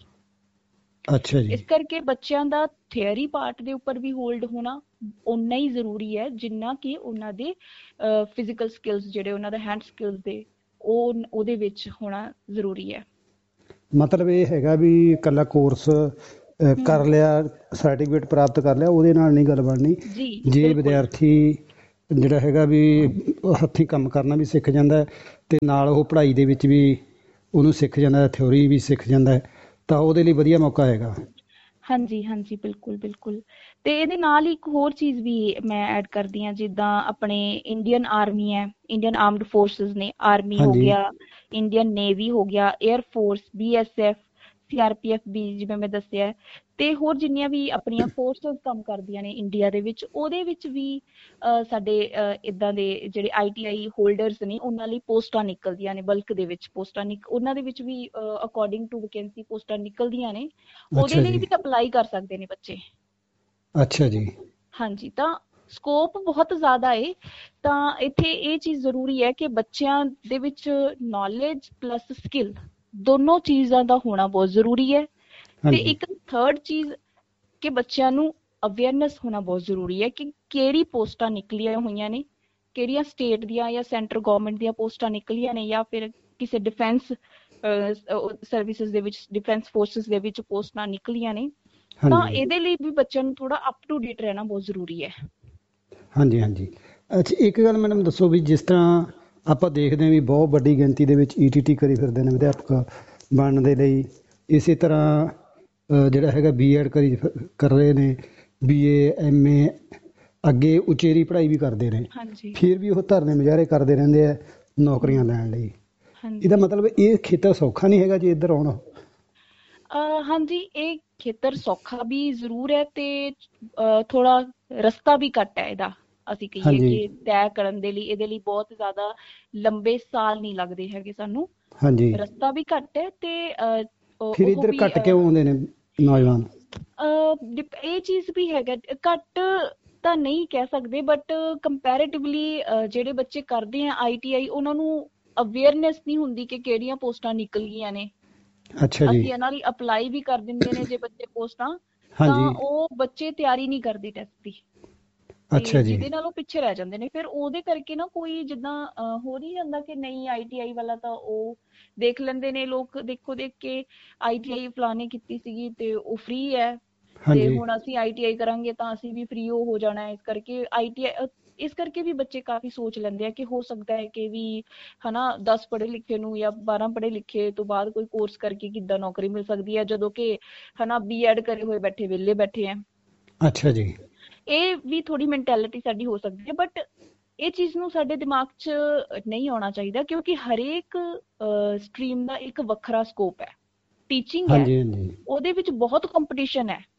ਅੱਛਾ ਜੀ। ਇਸ ਕਰਕੇ ਬੱਚਿਆਂ ਦਾ ਥਿਓਰੀ ਪਾਰਟ ਦੇ ਉੱਪਰ ਵੀ ਹੋਲਡ ਹੋਣਾ ਓਨਾ ਹੀ ਜ਼ਰੂਰੀ ਹੈ ਜਿੰਨਾ ਕਿ ਉਹਨਾਂ ਦੇ ਫਿਜ਼ੀਕਲ ਸਕਿੱਲਸ, ਜਿਹੜੇ ਉਹਨਾਂ ਦੇ ਹੈਂਡ ਸਕਿੱਲਸ ਦੇ, ਉਹ ਉਹਦੇ ਵਿੱਚ ਹੋਣਾ ਜ਼ਰੂਰੀ ਹੈ। ਮਤਲਬ ਇਹ ਹੈਗਾ ਵੀ ਇਕੱਲਾ ਕੋਰਸ ਕਰ ਹਮ ਲਿਆ, ਸਰਟੀਫਿਕੇਟ ਪ੍ਰਾਪਤ ਕਰ ਲਿਆ, ਉਹਦੇ ਨਾਲ ਨਹੀਂ ਗੱਲ ਬਣਨੀ। ਜੀ ਜੇ ਬਿਲਕੁਲ। ਵਿਦਿਆਰਥੀ ਜਿਹੜਾ ਹੈਗਾ ਵੀ ਹੱਥੀਂ ਕੰਮ ਕਰਨਾ ਵੀ ਸਿੱਖ ਜਾਂਦਾ ਹੈ, ਅਤੇ ਨਾਲ ਉਹ ਪੜ੍ਹਾਈ ਦੇ ਵਿੱਚ ਵੀ ਉਹਨੂੰ ਸਿੱਖ ਜਾਂਦਾ, ਥਿਊਰੀ ਵੀ ਸਿੱਖ ਜਾਂਦਾ ਹੈ, ਤਾਂ ਉਹਦੇ ਲਈ ਵਧੀਆ ਮੌਕਾ ਹੈਗਾ। ਹਾਂਜੀ ਹਾਂਜੀ, ਬਿਲਕੁਲ ਬਿਲਕੁਲ। ਤੇ ਇਹਦੇ ਨਾਲ ਹੀ ਇੱਕ ਹੋਰ ਚੀਜ਼ ਵੀ ਮੈਂ ਐਡ ਕਰਦੀ ਹਾਂ, ਜਿੱਦਾਂ ਆਪਣੇ ਇੰਡੀਅਨ ਆਰਮੀ ਹੈ, ਇੰਡੀਅਨ ਆਰਮਡ ਫੋਰਸਿਸ ਨੇ, ਆਰਮੀ ਹੋ ਹਾਂਜੀ ਗਿਆ, ਇੰਡੀਅਨ ਨੇਵੀ ਹੋ ਗਿਆ, air force, B S F, C R P F ਵੀ, ਜਿਵੇਂ ਮੈਂ ਦੱਸਿਆ ਹੈ, ਤੇ ਹੋਰ ਜਿੰਨੀਆਂ ਵੀ ਆਪਣੀਆਂ ਫੋਰਸਸ ਕੰਮ ਕਰਦੀਆਂ ਨੇ ਇੰਡੀਆ ਦੇ ਵਿੱਚ, ਉਹਦੇ ਵਿੱਚ ਵੀ ਅਹ, ਸਾਡੇ ਇਦਾਂ ਦੇ ਜਿਹੜੇ ਆਈ ਟੀ ਆਈ ਹੋਲਡਰਸ ਨੇ ਉਹਨਾਂ ਲਈ ਪੋਸਟਾਂ ਨਿਕਲਦੀਆਂ ਨੇ, ਬਲਕ ਦੇ ਵਿੱਚ ਪੋਸਟਾਂ ਨਿਕ ਉਹਨਾਂ ਦੇ ਵਿੱਚ ਵੀ ਅਕੋਰਡਿੰਗ ਟੂ ਵੈਕੈਂਸੀ ਪੋਸਟਾਂ ਨਿਕਲਦੀਆਂ ਨੇ, ਉਹਦੇ ਅੱਛਾ ਲਈ ਜੀ। ਵੀ ਅਪਲਾਈ ਕਰ ਸਕਦੇ ਨੇ ਬੱਚੇ। ਅੱਛਾ ਜੀ। ਹਾਂਜੀ, ਤਾਂ ਸਕੋਪ ਬਹੁਤ ਜ਼ਿਆਦਾ ਏ। ਤਾਂ ਇੱਥੇ ਇਹ ਚੀਜ਼ ਜ਼ਰੂਰੀ ਹੈ ਕਿ ਬੱਚਿਆਂ ਦੇ ਵਿੱਚ ਨੌਲੇਜ ਪਲੱਸ ਸਕਿੱਲ ਦੋਨੋਂ ਚੀਜ਼ਾਂ ਦਾ ਹੋਣਾ ਬਹੁਤ ਜ਼ਰੂਰੀ ਹੈ। ਤੇ ਹਾਂਜੀ ਇੱਕ ਥਰਡ ਚੀਜ਼ ਕਿ ਬੱਚਿਆਂ ਨੂੰ ਅਵੇਅਰਨੈਸ ਹੋਣਾ ਬਹੁਤ ਜ਼ਰੂਰੀ ਹੈ ਕਿ ਕਿਹੜੀ ਪੋਸਟਾਂ ਨਿਕਲੀਆਂ ਹੋਈਆਂ ਨੇ, ਕਿਹੜੀਆਂ ਸਟੇਟ ਦੀਆਂ ਜਾਂ ਸੈਂਟਰਲ ਗਵਰਨਮੈਂਟ ਦੀਆਂ ਪੋਸਟਾਂ ਨਿਕਲੀਆਂ ਨੇ, ਜਾਂ ਫਿਰ ਕਿਸੇ ਡਿਫੈਂਸ ਸਰਵਿਸਿਜ਼ ਦੇ ਵਿੱਚ, ਡਿਫੈਂਸ ਫੋਰਸਿਸ ਦੇ ਵਿੱਚ ਪੋਸਟਾਂ ਨਿਕਲੀਆਂ ਨੇ। ਤਾਂ ਹਾਂਜੀ ਇਹਦੇ ਲਈ ਵੀ ਬੱਚਿਆਂ ਨੂੰ ਥੋੜਾ ਅਪ ਟੂ ਡੇਟ ਰਹਿਣਾ ਬਹੁਤ ਜ਼ਰੂਰੀ ਹੈ। ਹਾਂਜੀ ਹਾਂਜੀ। ਅੱਛਾ, ਇੱਕ ਗੱਲ ਮੈਡਮ ਦੱਸੋ ਵੀ ਜਿਸ ਤਰ੍ਹਾਂ ਆਪਾਂ ਦੇਖਦੇ ਹਾਂ ਵੀ ਬਹੁਤ ਵੱਡੀ ਗਿਣਤੀ ਦੇ ਵਿੱਚ ਈ ਟੀ ਟੀ ਕਰੀ ਫਿਰਦੇ ਨੇ ਅਧਿਆਪਕ ਬਣਨ ਦੇ ਲਈ, ਇਸੇ ਤਰ੍ਹਾਂ ਅ, ਜਿਹੜਾ ਹੈਗਾ ਬੀ ਐਡ ਕਰੀ ਫ- ਕਰ ਰਹੇ ਨੇ, ਬੀ ਏ ਐਮ ਏ, ਅੱਗੇ ਉਚੇਰੀ ਪੜ੍ਹਾਈ ਵੀ ਕਰਦੇ ਨੇ, ਹਾਂਜੀ ਫਿਰ ਵੀ ਉਹ ਧਰਨੇ ਮੁਜ਼ਾਹਰੇ ਕਰਦੇ ਰਹਿੰਦੇ ਆ ਨੌਕਰੀਆਂ ਲੈਣ ਲਈ। ਇਹਦਾ ਹਾਂਜੀ। ਮਤਲਬ ਇਹ ਖੇਤਰ ਸੌਖਾ ਨਹੀਂ ਹੈਗਾ ਜੇ ਇੱਧਰ ਆਉਣ। ਅਹ ਹਾਂਜੀ, ਇਹ ਖੇਤਰ ਸੌਖਾ ਵੀ ਜ਼ਰੂਰ ਹੈ ਤੇ ਅਹ ਥੋੜਾ ਰਸਤਾ ਵੀ ਘੱਟ ਹੈ ਇਹਦਾ। ਅਸੀਂ ਕਹੀਏ ਹਾਂਜੀ ਕਿ ਤੈਅ ਕਰਨ ਦੇ ਲਈ ਇਹਦੇ ਲਈ ਬਹੁਤ ਜ਼ਿਆਦਾ ਲੰਬੇ ਸਾਲ ਨਹੀਂ ਲੱਗਦੇ ਹੈਗੇ ਸਾਨੂੰ। ਹਾਂਜੀ। ਰਸਤਾ ਵੀ ਘੱਟ ਹੈ ਤੇ ਅਹ, ਉਹ ਫਿਰ ਉਹ ਇੱਧਰ ਵੀ ਘੱਟ ਕਿਉਂ ਆਉਂਦੇ ਨੇ ਨੌਜਵਾਨ? ਅਹ, ਡਿਪ- ਇਹ ਚੀਜ਼ ਵੀ ਹੈਗਾ, ਘੱਟ ਤਾਂ ਨਹੀਂ ਕਹਿ ਸਕਦੇ, ਬਟ ਕੰਪੈਰੇਟਿਵਲੀ ਜਿਹੜੇ ਬੱਚੇ ਕਰਦੇ ਆ ਆਈ ਟੀ ਆਈ, ਉਹਨਾਂ ਨੂੰ ਅਵੇਅਰਨੈਸ ਨਹੀਂ ਹੁੰਦੀ ਕਿ ਕਿਹੜੀਆਂ ਪੋਸਟਾਂ ਨਿਕਲ ਗਈਆਂ ਨੇ। ਅੱਛਾ ਜੀ। ਅਸੀਂ ਇਹਨਾਂ ਲਈ ਅਪਲਾਈ ਵੀ ਕਰ ਦਿੰਦੇ ਨੇ ਜੇ ਬੱਚੇ ਪੋਸਟਾਂ, ਤਾਂ ਹਾਂਜੀ। ਉਹ ਬੱਚੇ ਤਿਆਰੀ ਨਹੀਂ ਕਰਦੇ ਟੈਸਟ ਦੀ, ਤੇ ਅੱਛਾ ਜੀ। ਜਿਹਦੇ ਨਾਲ ਉਹ ਪਿੱਛੇ ਰਹਿ ਜਾਂਦੇ ਨੇ। ਫਿਰ ਉਹਦੇ ਕਰਕੇ ਨਾ ਕੋਈ ਜਿੱਦਾਂ ਅਹ, ਹੋ ਨਹੀਂ ਜਾਂਦਾ ਕਿ ਨਹੀਂ ਆਈ ਟੀ ਆਈ ਵਾਲਾ, ਤਾਂ ਉਹ ਦੇਖ ਲੈਂਦੇ ਨੇ ਲੋਕ, ਦੇਖੋ ਦੇਖ ਕੇ ਆਈ ਟੀ ਆਈ ਫਲਾਣੇ ਕੀਤੀ ਸੀਗੀ ਤੇ ਉਹ ਫ੍ਰੀ ਹੈ, ਤੇ ਹਾਂਜੀ ਹੁਣ ਅਸੀਂ ਆਈ ਟੀ ਆਈ ਕਰਾਂਗੇ ਤਾਂ ਅਸੀਂ ਵੀ ਫ੍ਰੀ ਹੋ ਜਾਣਾ ਹੈ। ਇਸ ਕਰਕੇ ਆਈ ਟੀ ਆਈ, ਇਸ ਕਰਕੇ ਵੀ ਬੱਚੇ ਕਾਫੀ ਸੋਚ ਲੈਂਦੇ ਆ ਕਿ ਹੋ ਸਕਦਾ ਹੈ ਕਿ ਵੀ ਹਨਾ ਦਸ ਪੜ੍ਹੇ ਲਿਖੇ ਨੂੰ ਜਾਂ ਬਾਰਾਂ ਪੜ੍ਹੇ ਲਿਖੇ ਤੋਂ ਬਾਅਦ ਕੋਈ ਕੋਰਸ ਕਰਕੇ ਕਿੱਦਾਂ ਨੌਕਰੀ ਮਿਲ ਸਕਦੀ ਹੈ, ਜਦੋਂ ਕਿ ਹਨਾ ਬੀ ਐਡ ਕਰੇ ਹੋਏ ਬੈਠੇ ਵਿਹਲੇ ਬੈਠੇ ਆ। ਅੱਛਾ ਜੀ। ਇਹ ਵੀ ਥੋੜੀ ਮੈਂਟੈਲਿਟੀ ਸਾਡੀ ਹੋ ਸਕਦੀ ਹੈ, ਬਟ ਇਹ ਚੀਜ਼ ਨੂੰ ਸਾਡੇ ਦਿਮਾਗ 'ਚ ਨਹੀਂ ਆਉਣਾ ਚਾਹੀਦਾ, ਕਿਉਂਕਿ ਹਰੇਕ ਸਟਰੀਮ ਦਾ ਇੱਕ ਵੱਖਰਾ ਸਕੋਪ ਹੈ। ਟੀਚਿੰਗ ਹੈ, ਹਾਂਜੀ ਹਾਂਜੀ। ਉਹਦੇ ਵਿੱਚ ਬਹੁਤ ਕੰਪੀਟੀਸ਼ਨ ਹੈ,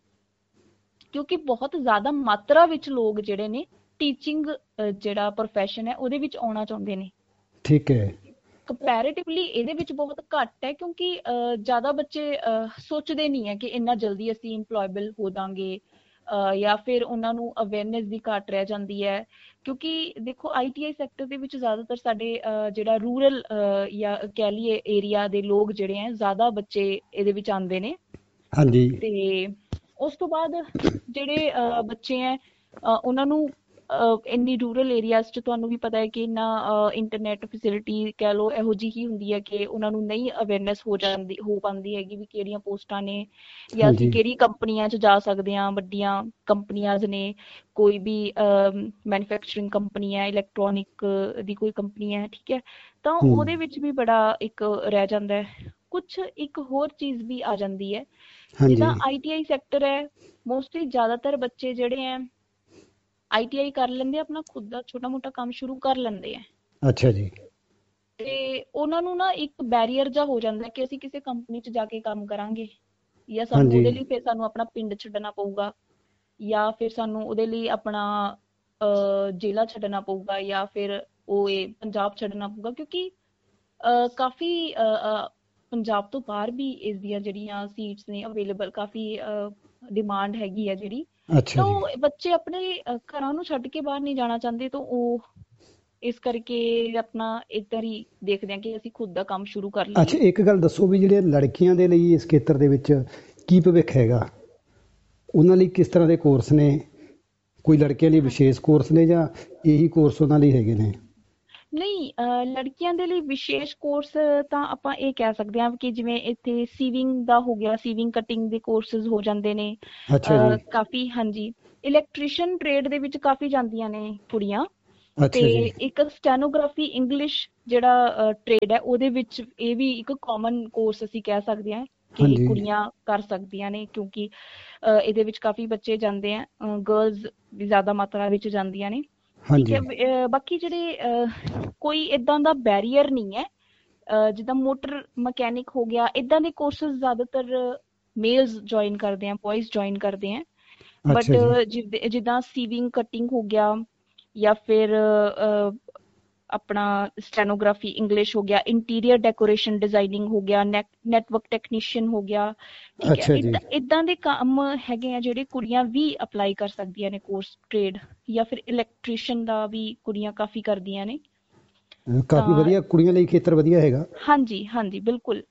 ਕਿਉਂਕਿ ਬਹੁਤ ਜ਼ਿਆਦਾ ਮਾਤਰਾ ਵਿੱਚ ਲੋਕ ਜਿਹੜੇ ਨੇ ਟੀਚਿੰਗ ਜਿਹੜਾ ਪ੍ਰੋਫੈਸ਼ਨ ਹੈ ਉਹਦੇ ਵਿੱਚ ਆਉਣਾ ਚਾਹੁੰਦੇ ਨੇ। ਠੀਕ ਹੈ। ਕੰਪੈਰੇਟਿਵਲੀ ਇਹਦੇ ਵਿੱਚ ਬਹੁਤ ਘੱਟ ਹੈ, ਕਿਉਂਕਿ ਅਹ, ਜ਼ਿਆਦਾ ਬੱਚੇ ਅਹ, ਸੋਚਦੇ ਨਹੀਂ ਹੈ ਕਿ ਇੰਨਾ ਜਲਦੀ ਅਸੀਂ ਇੰਪਲੋਏਬਲ ਹੋ ਜਾਵਾਂਗੇ, ਅਹ, ਜਾਂ ਫਿਰ ਉਹਨਾਂ ਨੂੰ ਅਵੇਅਰਨੈਸ ਦੀ ਘਾਟ ਰਹਿ ਜਾਂਦੀ ਹੈ। ਕਿਉਂਕਿ ਦੇਖੋ ਆਈ ਟੀ ਆਈ ਸੈਕਟਰ ਦੇ ਵਿੱਚ ਜ਼ਿਆਦਾਤਰ ਸਾਡੇ ਅਹ, ਜਿਹੜਾ ਰੂਰਲ ਜਾਂ ਕਹਿ ਲਈਏ ਏਰੀਆ ਦੇ ਲੋਕ ਜਿਹੜੇ ਹੈ, ਜ਼ਿਆਦਾ ਬੱਚੇ ਇਹਦੇ ਵਿੱਚ ਆਉਂਦੇ ਨੇ। ਹਾਂਜੀ ਤੇ ਉਸ ਤੋਂ ਬਾਅਦ ਜਿਹੜੇ ਅਹ, ਬੱਚੇ ਹੈ ਅਹ, ਉਹਨਾਂ ਨੂੰ ਅਹ, ਇੰਨੀ ਰੂਰਲ ਏਰੀਆਜ਼ 'ਚ ਤੁਹਾਨੂੰ ਵੀ ਪਤਾ ਹੈ ਕਿ ਇੰਨਾ ਇੰਟਰਨੈਟ ਫੈਸਿਲਿਟੀ ਕਹਿ ਲਓ ਇਹੋ ਜਿਹੀ ਹੀ ਹੁੰਦੀ ਹੈ ਕਿ ਉਹਨਾਂ ਨੂੰ ਨਹੀਂ ਅਵੇਅਰਨੈਸ ਹੋ ਜਾਂਦੀ ਹੋ ਪਾਉਂਦੀ ਹੈਗੀ ਵੀ ਕਿਹੜੀਆਂ ਪੋਸਟਾਂ ਨੇ, ਜਾਂ ਅਸੀਂ ਹਾਂਜੀ ਕਿਹੜੀ ਕੰਪਨੀਆਂ 'ਚ ਜਾ ਸਕਦੇ ਹਾਂ। ਵੱਡੀਆਂ ਕੰਪਨੀਆਂ ਨੇ, ਕੋਈ ਵੀ ਮੈਨੂਫੈਕਚਰਿੰਗ ਕੰਪਨੀ ਹੈ, ਇਲੈਕਟ੍ਰੋਨਿਕ ਦੀ ਕੋਈ ਕੰਪਨੀ ਹੈ, ਠੀਕ ਹੈ, ਤਾਂ ਹੂੰ ਉਹਦੇ ਵਿੱਚ ਵੀ ਬੜਾ ਇੱਕ ਰਹਿ ਜਾਂਦਾ ਹੈ। ਕੁਛ ਇੱਕ ਹੋਰ ਚੀਜ਼ ਵੀ ਆ ਜਾਂਦੀ ਹੈ, ਜਿੱਦਾਂ ਹਾਂਜੀ ਆਈ ਟੀ ਆਈ ਸੈਕਟਰ ਹੈ, ਮੋਸਟਲੀ ਜ਼ਿਆਦਾਤਰ ਬੱਚੇ ਜਿਹੜੇ ਹੈ ਆਈ ਟੀ ਆਈ ਕਰ ਲੈਂਦੇ ਆ, ਆਪਣਾ ਖੁਦ ਦਾ ਛੋਟਾ ਮੋਟਾ ਕੰਮ ਸ਼ੁਰੂ ਕਰ ਲੈਂਦੇ ਆ, ਅੱਛਾ ਜੀ। ਤੇ ਉਹਨਾਂ ਨੂੰ ਨਾ ਇੱਕ ਬੈਰੀਅਰ ਜਿਹਾ ਹੋ ਜਾਂਦਾ ਕਿ ਅਸੀਂ ਕਿਸੇ ਕੰਪਨੀ 'ਚ ਜਾ ਕੇ ਕੰਮ ਕਰਾਂਗੇ, ਜਾਂ ਸਾਨੂੰ ਹਾਂਜੀ ਉਹਦੇ ਲਈ ਫਿਰ ਸਾਨੂੰ ਆਪਣਾ ਪਿੰਡ ਛੱਡਣਾ ਪਊਗਾ, ਜਾਂ ਫਿਰ ਸਾਨੂੰ ਉਹਦੇ ਲਈ ਆਪਣਾ ਅਹ, ਜ਼ਿਲ੍ਹਾ ਛੱਡਣਾ ਪਊਗਾ, ਜਾਂ ਫਿਰ ਉਹ ਇਹ ਪੰਜਾਬ ਛੱਡਣਾ ਪਊਗਾ, ਕਿਉਂਕਿ ਅਹ, ਕਾਫੀ ਅਹ, ਅਹ, ਪੰਜਾਬ ਤੋਂ ਬਾਹਰ ਵੀ ਇਸ ਦੀਆਂ ਜਿਹੜੀਆਂ ਸੀਟਸ ਨੇ ਅਵੇਲੇਬਲ, ਕਾਫੀ ਡਿਮਾਂਡ ਹੈਗੀ ਹੈ ਜਿਹੜੀ। ਅੱਛਾ ਤਾਂ ਜੀ। ਉਹ ਬੱਚੇ ਆਪਣੇ ਅਹ, ਘਰਾਂ ਨੂੰ ਛੱਡ ਕੇ ਬਾਹਰ ਨਹੀਂ ਜਾਣਾ ਚਾਹੁੰਦੇ, ਤਾਂ ਉਹ ਇਸ ਕਰਕੇ ਆਪਣਾ ਇੱਧਰ ਹੀ ਦੇਖਦੇ ਆ ਕਿ ਅਸੀਂ ਖੁਦ ਦਾ ਕੰਮ ਸ਼ੁਰੂ ਕਰ ਅੱਛਾ, ਲਈਏ। ਇੱਕ ਗੱਲ ਦੱਸੋ ਵੀ ਜਿਹੜੇ ਲੜਕੀਆਂ ਦੇ ਲਈ ਇਸ ਖੇਤਰ ਦੇ ਵਿੱਚ ਕੀ ਭਵਿੱਖ ਹੈਗਾ, ਉਹਨਾਂ ਲਈ ਕਿਸ ਤਰ੍ਹਾਂ ਦੇ ਕੋਰਸ ਨੇ? ਕੋਈ ਲੜਕੀਆਂ ਲਈ ਹਾਂ, ਵਿਸ਼ੇਸ਼ ਕੋਰਸ ਨੇ ਜਾਂ ਇਹੀ ਕੋਰਸ ਉਹਨਾਂ ਲਈ ਹੈਗੇ ਨੇ? ਨਹੀਂ, ਅਹ, ਲੜਕੀਆਂ ਦੇ ਲਈ ਵਿਸ਼ੇਸ਼ ਕੋਰਸ ਤਾਂ ਆਪਾਂ ਇਹ ਕਹਿ ਸਕਦੇ ਹਾਂ ਕਿ ਜਿਵੇਂ ਇੱਥੇ ਸੀਵਿੰਗ ਦਾ ਹੋ ਗਿਆ, ਸੀਵਿੰਗ ਕਟਿੰਗ ਦੇ ਕੋਰਸਿਸ ਹੋ ਜਾਂਦੇ ਨੇ ਅੱਛਾ ਜੀ। ਅਹ, ਕਾਫੀ। ਹਾਂਜੀ, ਇਲੈਕਟ੍ਰੀਸ਼ੀਅਨ ਟ੍ਰੇਡ ਦੇ ਵਿੱਚ ਕਾਫੀ ਜਾਂਦੀਆਂ ਨੇ ਕੁੜੀਆਂ, ਤੇ ਅੱਛਾ ਜੀ। ਇੱਕ ਸਟੈਨੋਗ੍ਰਾਫੀ ਇੰਗਲਿਸ਼ ਜਿਹੜਾ ਟ੍ਰੇਡ ਹੈ ਉਹਦੇ ਵਿੱਚ ਇਹ ਵੀ ਇੱਕ ਕਾਮਨ ਕੋਰਸ ਅਸੀਂ ਕਹਿ ਸਕਦੇ ਹਾਂ ਕਿ ਹਾਂਜੀ ਕੁੜੀਆਂ ਕਰ ਸਕਦੀਆਂ ਨੇ, ਕਿਉਂਕਿ ਅ, ਇਹਦੇ ਵਿੱਚ ਕਾਫੀ ਬੱਚੇ ਜਾਂਦੇ ਆ, ਗਰਲਜ਼ ਵੀ ਜ਼ਿਆਦਾ ਮਾਤਰਾ ਵਿੱਚ ਜਾਂਦੀਆਂ ਨੇ। ਠੀਕ ਹੈ। ਹਾਂਜੀ ਅ, ਬਾਕੀ ਜਿਹੜੇ ਅ, ਕੋਈ ਇਦਾਂ ਦਾ ਬੈਰੀਅਰ ਨਹੀਂ ਹੈ। ਅ, ਜਿੱਦਾਂ ਮੋਟਰ ਮਕੈਨਿਕ ਹੋ ਗਿਆ, ਇਦਾਂ ਦੇ ਕੋਰਸਿਸ ਜ਼ਿਆਦਾਤਰ ਮੇਲਸ ਜੁਆਇਨ ਕਰਦੇ ਆ, ਬॉयਜ਼ ਜੁਆਇਨ ਕਰਦੇ ਆ। ਅੱਛਾ ਬਟ ਜੀ। ਜਿੱਦਾਂ ਸੀਵਿੰਗ ਕਟਿੰਗ ਹੋ ਗਿਆ, ਜਾਂ ਫਿਰ ਅ, ਆਪਣਾ ਸਟੈਨੋਗ੍ਰਾਫੀ ਇੰਗਲਿਸ਼ ਹੋ ਗਿਆ, ਇੰਟੀਰੀਅਰ ਡੈਕੋਰੇਸ਼ਨ ਡਿਜ਼ਾਈਨਿੰਗ ਹੋ ਗਿਆ, ਨੈਟਵਰਕ ਟੈਕਨੀਸ਼ੀਅਨ ਹੋ ਗਿਆ। ਠੀਕ ਹੈ। ਅੱਛਾ ਜੀ। ਇਦਾਂ ਇਦਾਂ ਦੇ ਕੰਮ ਹੈਗੇ ਆ ਜਿਹੜੇ ਕੁੜੀਆਂ ਵੀ ਅਪਲਾਈ ਕਰ ਸਕਦੀਆਂ ਨੇ ਕੋਰਸ ਟ੍ਰੇਡ। ਜਾਂ ਫਿਰ ਇਲੈਕਟ੍ਰੀਸ਼ੀਅਨ ਦਾ ਵੀ ਕੁੜੀਆਂ ਕਾਫੀ ਕਰਦੀਆਂ ਨੇ। ਅ, ਕਾਫੀ ਤਾਂ ਵਧੀਆ, ਕੁੜੀਆਂ ਲਈ ਖੇਤਰ ਵਧੀਆ ਹੈਗਾ। ਹਾਂਜੀ ਹਾਂਜੀ ਬਿਲਕੁਲ।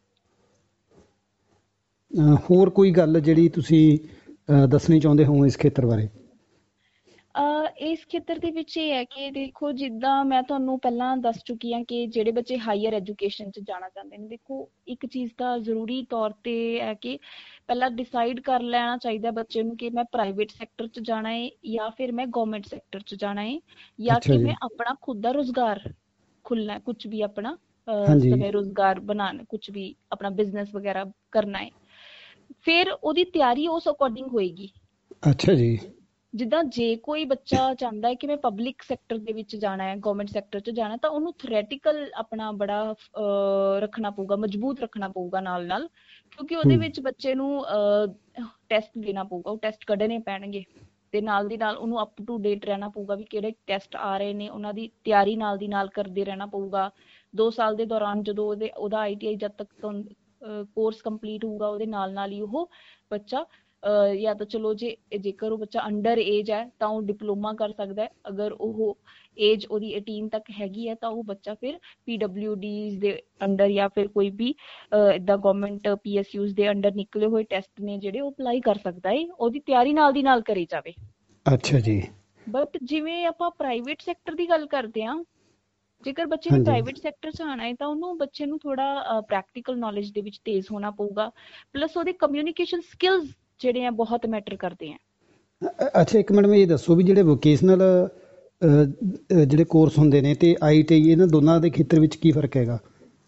ਅ, ਹੋਰ ਕੋਈ ਗੱਲ ਜਿਹੜੀ ਤੁਸੀਂ ਅ, ਦੱਸਣੀ ਚਾਹੁੰਦੇ ਹੋ ਇਸ ਖੇਤਰ ਬਾਰੇ? ਅਹ ਇਸ ਖੇਤਰ ਦੇ ਵਿੱਚ ਇਹ ਹੈ ਕਿ ਦੇਖੋ, ਜਿੱਦਾਂ ਮੈਂ ਤੁਹਾਨੂੰ ਪਹਿਲਾਂ ਦੱਸ ਚੁੱਕੀ ਹਾਂ ਕਿ ਜਿਹੜੇ ਬੱਚੇ ਹਾਇਰ ਐਜੂਕੇਸ਼ਨ 'ਚ ਜਾਣਾ ਚਾਹੁੰਦੇ ਨੇ, ਦੇਖੋ ਇੱਕ ਚੀਜ਼ ਤਾਂ ਜ਼ਰੂਰੀ ਤੌਰ ਤੇ ਹੈ ਕਿ ਪਹਿਲਾਂ ਡਿਸਾਈਡ ਕਰ ਲੈਣਾ ਚਾਹੀਦਾ ਬੱਚੇ ਨੂੰ ਕਿ ਮੈਂ ਪ੍ਰਾਈਵੇਟ ਸੈਕਟਰ 'ਚ ਜਾਣਾ ਹੈ ਜਾਂ ਫਿਰ ਮੈਂ ਗਵਰਨਮੈਂਟ ਸੈਕਟਰ 'ਚ ਜਾਣਾ ਹੈ, ਜਾਂ ਅੱਛਾ ਕਿ ਜੀ। ਮੈਂ ਆਪਣਾ ਖੁਦ ਦਾ ਰੁਜ਼ਗਾਰ ਖੁੱਲਣਾ ਹੈ, ਕੁਝ ਵੀ ਆਪਣਾ ਹਾਂਜੀ। ਸਵੈ ਰੁਜ਼ਗਾਰ ਬਣਾਉਣਾ, ਕੁਝ ਵੀ ਆਪਣਾ ਬਿਜ਼ਨਸ ਵਗੈਰਾ ਕਰਨਾ ਹੈ। ਫਿਰ ਉਹਦੀ ਤਿਆਰੀ ਉਸ ਅਕੋਰਡਿੰਗ ਹੋਏਗੀ। ਅੱਛਾ ਜੀ। ਜਿੱਦਾਂ ਜੇ ਕੋਈ ਬੱਚਾ ਚਾਹੁੰਦਾ ਹੈ ਕਿ ਮੈਂ ਪਬਲਿਕ ਸੈਕਟਰ ਦੇ ਵਿੱਚ ਜਾਣਾ ਹੈ, ਗਵਰਨਮੈਂਟ ਸੈਕਟਰ 'ਚ ਜਾਣਾ, ਤਾਂ ਉਹਨੂੰ ਥਿਓਰੈਟੀਕਲ ਆਪਣਾ ਬੜਾ ਅਹ, ਰੱਖਣਾ ਪਊਗਾ, ਮਜ਼ਬੂਤ ਰੱਖਣਾ ਪਊਗਾ ਨਾਲ ਨਾਲ, ਕਿਉਂਕਿ ਉਹਦੇ ਹੂੰ। ਵਿੱਚ ਬੱਚੇ ਨੂੰ ਟੈਸਟ ਦੇਣਾ ਪਊਗਾ, ਉਹ ਟੈਸਟ ਕੱਢਣੇ ਪੈਣਗੇ। ਤੇ ਨਾਲ ਦੀ ਨਾਲ ਉਹਨੂੰ ਅਪ ਟੂ ਡੇਟ ਰਹਿਣਾ ਪਊਗਾ ਵੀ ਕਿਹੜੇ ਟੈਸਟ ਆ ਰਹੇ ਨੇ, ਉਹਨਾਂ ਦੀ ਤਿਆਰੀ ਨਾਲ ਦੀ ਨਾਲ ਕਰਦੇ ਰਹਿਣਾ ਪਊਗਾ। ਦੋ ਸਾਲ ਦੇ ਦੌਰਾਨ ਜਦੋਂ ਉਹਦੇ ਉਹਦਾ ਆਈ ਟੀ ਆਈ ਜਦ ਤੱਕ ਕੋਰਸ ਕੰਪਲੀਟ ਹੋਊਗਾ, ਉਹਦੇ ਨਾਲ ਨਾਲ ਹੀ ਉਹ ਬੱਚਾ ਅਹ, ਜਾਂ ਤਾਂ ਚਲੋ ਜੇ ਜੇਕਰ ਉਹ ਬੱਚਾ ਅੰਡਰ ਏਜ ਹੈ ਤਾਂ ਉਹ ਡਿਪਲੋਮਾ ਕਰ ਸਕਦਾ ਹੈ। ਅਗਰ ਉਹ ਏਜ ਉਹਦੀ ਅਠਾਰਾਂ ਤੱਕ ਹੈਗੀ ਹੈ ਤਾਂ ਉਹ ਬੱਚਾ ਫਿਰ ਪੀ ਡਬਲਿਊ ਡੀਜ਼ ਦੇ ਅੰਡਰ ਜਾਂ ਫਿਰ ਕੋਈ ਵੀ ਇਦਾਂ ਗਵਰਨਮੈਂਟ ਪੀ ਐਸ ਯੂਜ਼ ਦੇ ਅੰਡਰ ਨਿਕਲੇ ਹੋਏ ਟੈਸਟ ਨੇ ਜਿਹੜੇ, ਉਹ ਅਪਲਾਈ ਕਰ ਸਕਦਾ ਹੈ, ਉਹਦੀ ਤਿਆਰੀ ਨਾਲ ਦੀ ਨਾਲ ਕਰੀ ਜਾਵੇ। ਅੱਛਾ ਜੀ। ਬਟ ਜਿਵੇਂ ਆਪਾਂ ਪ੍ਰਾਈਵੇਟ ਸੈਕਟਰ ਦੀ ਗੱਲ ਕਰਦੇ ਹਾਂ, ਜੇਕਰ ਬੱਚੇ ਨੇ ਹਾਂਜੀ। ਪ੍ਰਾਈਵੇਟ ਸੈਕਟਰ 'ਚ ਆਉਣਾ ਹੈ ਤਾਂ ਉਹਨੂੰ ਬੱਚੇ ਨੂੰ ਥੋੜਾ ਪ੍ਰੈਕਟੀਕਲ ਨੌਲੇਜ ਦੇ ਵਿੱਚ ਤੇਜ਼ ਹੋਣਾ ਪਊਗਾ, ਪਲੱਸ ਉਹਦੇ ਕਮਿਊਨੀਕੇਸ਼ਨ ਸਕਿੱਲਸ ਜਿਹੜੇ ਆ ਬਹੁਤ ਮੈਟਰ ਕਰਦੇ ਆ। ਅ- ਅੱਛਾ, ਇੱਕ ਮਿੰਟ ਇਹ ਦੱਸੋ ਵੀ ਜਿਹੜੇ ਵੋਕੇਸ਼ਨਲ ਜਿਹੜੇ ਕੋਰਸ ਹੁੰਦੇ ਨੇ ਤੇ ਆਈ ਟੀ ਆਈ, ਇਹਨਾਂ ਦੋਨਾਂ ਦੇ ਖੇਤਰ ਵਿੱਚ ਕੀ ਫਰਕ ਹੈਗਾ?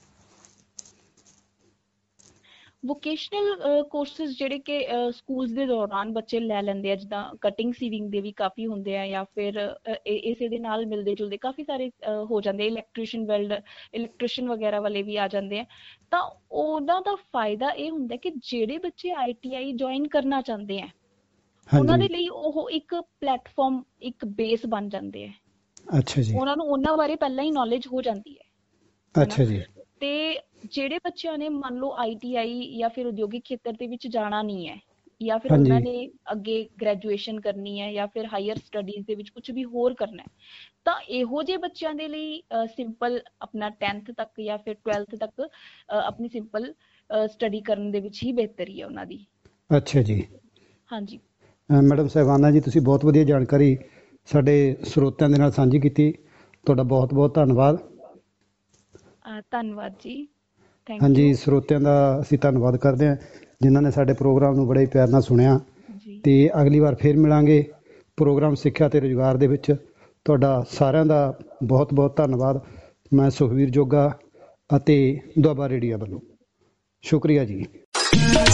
ਵੋਕੇਸ਼ਨਲ ਕੋਰਸਿਸ ਜਿਹੜੇ ਕਿ ਸਕੂਲਸ ਦੇ ਦੌਰਾਨ ਬੱਚੇ ਲੈ ਲੈਂਦੇ ਆ, ਜਿੱਦਾਂ ਕਟਿੰਗ ਸੀਵਿੰਗ ਦੇ ਵੀ ਕਾਫੀ ਹੁੰਦੇ ਆ, ਜਾਂ ਫਿਰ ਅ, ਇ- ਇਸੇ ਦੇ ਨਾਲ ਮਿਲਦੇ ਜੁਲਦੇ ਕਾਫੀ ਸਾਰੇ ਅ, ਹੋ ਜਾਂਦੇ, ਇਲੈਕਟ੍ਰੀਸ਼ੀਅਨ ਵੈਲਡ ਇਲੈਕਟ੍ਰੀਸ਼ੀਅਨ ਵਗੈਰਾ ਵਾਲੇ ਵੀ ਆ ਜਾਂਦੇ ਆ। ਤਾਂ ਉਹਨਾਂ ਦਾ ਫਾਇਦਾ ਇਹ ਹੁੰਦਾ ਕਿ ਜਿਹੜੇ ਬੱਚੇ ਆਈ ਟੀ ਆਈ ਜੁਆਇਨ ਕਰਨਾ ਚਾਹੁੰਦੇ ਆ, ਉਹਨਾਂ ਹਾਂਜੀ। ਦੇ ਲਈ ਉਹ ਇੱਕ ਪਲੇਟਫਾਰਮ, ਇੱਕ ਬੇਸ ਬਣ ਜਾਂਦੇ ਆ। ਅੱਛਾ ਜੀ। ਉਹਨਾਂ ਨੂੰ ਉਹਨਾਂ ਬਾਰੇ ਪਹਿਲਾਂ ਹੀ ਨੌਲੇਜ ਹੋ ਜਾਂਦੀ ਹੈ ਹਨਾ। ਅੱਛਾ ਜੀ। ਤੇ ਜਿਹੜੇ ਬੱਚਿਆਂ ਨੇ ਮੰਨ ਲਓ ਆਈ ਟੀ ਆਈ ਜਾਂ ਫਿਰ ਉਦਯੋਗਿਕ ਖੇਤਰ ਦੇ ਵਿੱਚ ਜਾਣਾ ਨਹੀਂ ਹੈ, ਜਾਂ ਫਿਰ ਉਹਨਾਂ ਹਾਂਜੀ। ਨੇ ਅੱਗੇ ਗ੍ਰੈਜੂਏਸ਼ਨ ਕਰਨੀ ਹੈ ਜਾਂ ਫਿਰ ਹਾਇਰ ਸਟੱਡੀਜ਼ ਦੇ ਵਿੱਚ ਕੁਝ ਵੀ ਹੋਰ ਕਰਨਾ ਹੈ, ਤਾਂ ਇਹੋ ਜਿਹੇ ਬੱਚਿਆਂ ਦੇ ਲਈ ਸਿੰਪਲ ਆਪਣਾ ਟੈਂਥ ਤੱਕ ਜਾਂ ਫਿਰ ਟਵੈਲਥ ਤੱਕ ਅ, ਆਪਣੀ ਸਿੰਪਲ ਸਟੱਡੀ ਕਰਨ ਦੇ ਵਿੱਚ ਹੀ ਬਿਹਤਰੀ ਹੈ ਉਹਨਾਂ ਦੀ। ਅੱਛਾ ਜੀ। ਹਾਂਜੀ। ਅ, ਮੈਡਮ ਸਾਹਿਬਾਨਾ ਜੀ, ਤੁਸੀਂ ਬਹੁਤ ਵਧੀਆ ਜਾਣਕਾਰੀ ਸਾਡੇ ਸਰੋਤਿਆਂ ਦੇ ਨਾਲ ਸਾਂਝੀ ਕੀਤੀ। ਤੁਹਾਡਾ ਬਹੁਤ ਬਹੁਤ ਧੰਨਵਾਦ। ਅ, ਧੰਨਵਾਦ ਜੀ। ਥੈਂਕ ਹਾਂਜੀ, ਯੂ ਸਰੋਤਿਆਂ ਦਾ ਅਸੀਂ ਧੰਨਵਾਦ ਕਰਦੇ ਹਾਂ ਜਿਨ੍ਹਾਂ ਨੇ ਸਾਡੇ ਪ੍ਰੋਗਰਾਮ ਨੂੰ ਬੜੇ ਪਿਆਰ ਨਾਲ ਸੁਣਿਆ। ਜੀ। ਤੇ ਅਗਲੀ ਵਾਰ ਫਿਰ ਮਿਲਾਂਗੇ ਪ੍ਰੋਗਰਾਮ ਸਿੱਖਿਆ ਤੇ ਰੁਜ਼ਗਾਰ ਦੇ ਵਿੱਚ। ਤੁਹਾਡਾ ਸਾਰਿਆਂ ਦਾ ਬਹੁਤ ਬਹੁਤ ਧੰਨਵਾਦ। ਮੈਂ ਸੁਖਵੀਰ ਜੋਗਾ ਅਤੇ ਦੁਆਬਾ ਰੇਡੀਓ ਵੱਲੋਂ ਸ਼ੁਕਰੀਆ ਜੀ।